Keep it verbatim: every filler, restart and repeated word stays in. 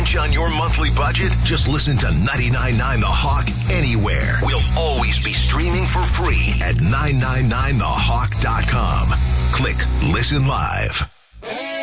pinch on your monthly budget? Just listen to ninety-nine point nine The Hawk anywhere. We'll always be streaming for free at nine nine nine the hawk dot com. Click Listen Live.